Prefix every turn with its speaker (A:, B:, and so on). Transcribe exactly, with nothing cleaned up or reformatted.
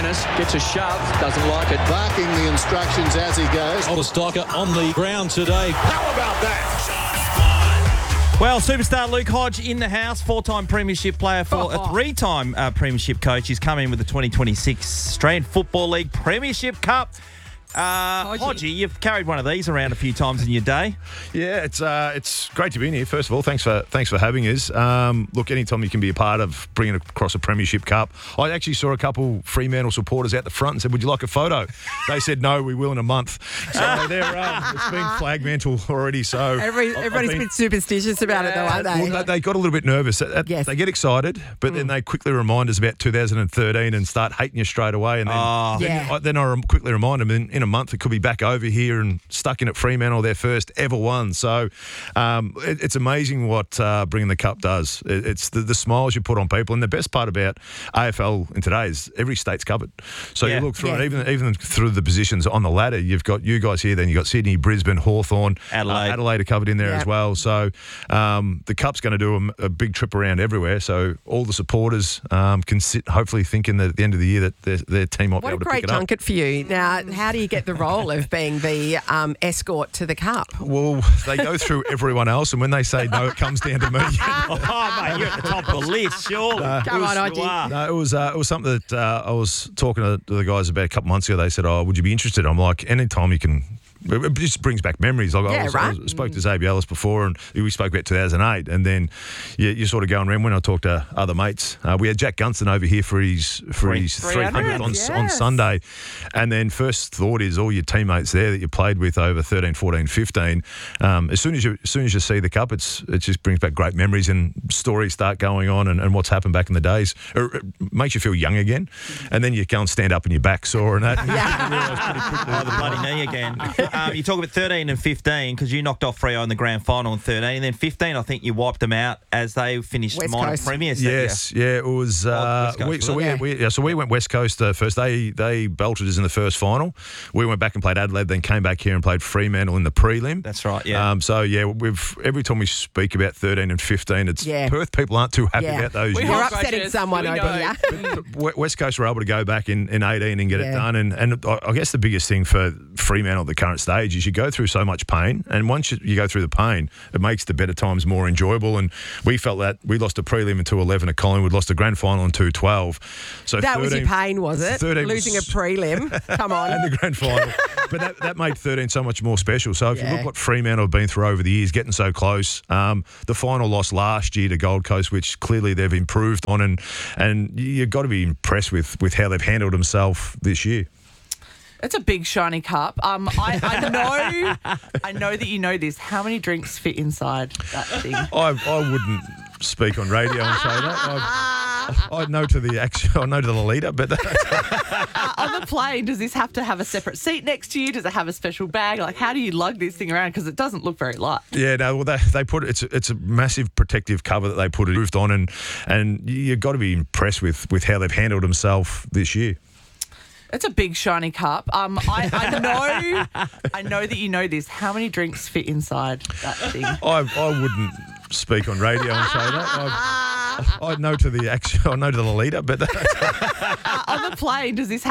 A: Dennis gets a shove, doesn't like it.
B: Barking the instructions as he goes.
C: Older Stocker on the ground today.
B: How about that?
D: Well, superstar Luke Hodge in the house, four-time premiership player for a three-time uh, premiership coach. He's come in with the twenty twenty-six Australian Football League Premiership Cup. Uh, Hodgie, you've carried one of these around a few times in your day.
E: Yeah, it's uh, it's great to be in here. First of all, thanks for thanks for having us. Um, look, anytime you can be a part of bringing across a premiership cup. I actually saw a couple Fremantle supporters out the front and said, "Would you like a photo?" They said, "No, we will in a month." So they're um, it's been flag mental already. So
F: Every, everybody's
E: been,
F: been superstitious about it, though, aren't they?
E: Well, they, they got a little bit nervous.
F: Yes.
E: They get excited, but mm. then they quickly remind us about two thousand thirteen and start hating you straight away. And then,
D: oh.
E: then,
F: yeah.
E: I, then I quickly remind them in, in a month it could be back over here and stuck in at Fremantle, their first ever one. So um, it, it's amazing what uh, bringing the cup does. It, it's the, the smiles you put on people. And the best part about A F L in today is every state's covered. So
D: yeah.
E: you look through
F: yeah.
E: it, even, even through the positions on the ladder, you've got you guys here, then you've got Sydney, Brisbane, Hawthorn,
D: Adelaide.
E: Uh, Adelaide are covered in there
F: Yep.
E: as well. So um, the cup's going to do a, a big trip around everywhere. So all the supporters um, can sit, hopefully thinking that at the end of the year that their, their team might
F: What
E: be
F: a
E: able to
F: great
E: pick it up.
F: junket for you. Now, how do you get the role of being the um, escort to the cup?
E: Well, they go through everyone else, and when they say no, it comes down to me.
D: Oh, mate, you're at the top of the list, surely.
E: Uh,
F: Come
E: it was,
F: on, Hodgie.
E: No, it was uh, it was something that uh, I was talking to the guys about a couple months ago. They said, "Oh, would you be interested?" I'm like, "Anytime you can." It just brings back memories. Like
F: Yeah,
E: I, was,
F: right.
E: I was, spoke to Xavier Ellis before, and we spoke about two thousand eight, and then you, you're sort of going around. When I talked to other mates, uh, we had Jack Gunston over here for his for
D: Three-
E: his three hundred on,
F: yes.
E: on Sunday, and then first thought is all your teammates there that you played with over thirteen, fourteen, fifteen. Um, as soon as you as soon as you see the cup, it's it just brings back great memories and stories start going on, and, and what's happened back in the days. It, it makes you feel young again, and then you go and stand up and your back sore and that. And
F: Yeah.
E: you realise pretty quickly
D: Oh, the bloody knee again. um, you talk about thirteen and fifteen because you knocked off Freo in the grand final in thirteen, and then fifteen, I think you wiped them out as they finished
F: West
D: minor
F: Coast.
D: premiers. didn't
E: Yes, yeah, it was.
D: Oh,
E: Uh,
D: West Coast,
E: we, so
D: was
E: we,
F: it?
E: we, yeah, so we went West Coast uh, first. They they belted us in the first final. We went back and played Adelaide, then came back here and played Fremantle in the prelim.
D: That's right, yeah.
E: Um, so yeah, we've every time we speak about thirteen and fifteen, it's
F: Yeah.
E: Perth people aren't too happy
F: Yeah.
E: about those
G: We
E: years.
F: You're
G: hope
F: upsetting
G: Rogers,
F: someone
G: we
F: over
G: know.
F: here.
E: We- West Coast were able to go back in, in eighteen and get
F: Yeah.
E: it done. And, and I I guess the biggest thing for Fremantle at the current stage is you go through so much pain. And once you, you go through the pain, it makes the better times more enjoyable. And we felt that we lost a prelim in two eleven at Collingwood, lost a grand final in two twelve. So
F: That was your
E: thirteen
F: pain, was it?
E: thirteen
F: Losing
E: was-
F: a prelim. Come on.
E: and the grand final. But that, that made thirteen so much more special. So if
F: Yeah.
E: you look what Fremantle have been through over the years, getting so close, um, the final loss last year to Gold Coast, which clearly they've improved on, and and you've got to be impressed with, with how they've handled themselves this year.
G: It's a big shiny cup. Um, I, I know, I know that you know this. How many drinks fit inside that thing?
E: I, I wouldn't speak on radio and say that. I, I know to the actual, I know to the leader, but
G: Uh, on the plane, does this have to have a separate seat next to you? Does it have a special bag? Like, how do you lug this thing around? Because it doesn't look very light.
E: yeah, no, well, they, they put it, it's a, it's a massive protective cover that they put it moved on, and and you've got to be impressed with, with how they've handled themselves this year.
G: It's a big shiny cup. Um, I, I know, I know that you know this. How many drinks fit inside that thing?
E: I, I wouldn't speak on radio and say that. I, I know to the actual, I know to the leader, but
G: Uh, on the plane, does this have